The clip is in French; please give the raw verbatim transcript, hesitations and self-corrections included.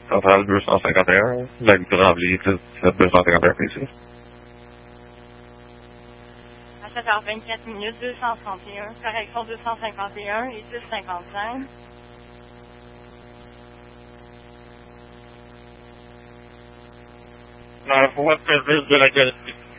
Centrale deux cent cinquante et un, lac du Tremblay, dix-sept deux cent cinquante et un P C. À sept heures vingt-quatre minutes, deux cent trente et un, correction deux cent cinquante et un et six cinquante-cinq. La voie de service de la galerie.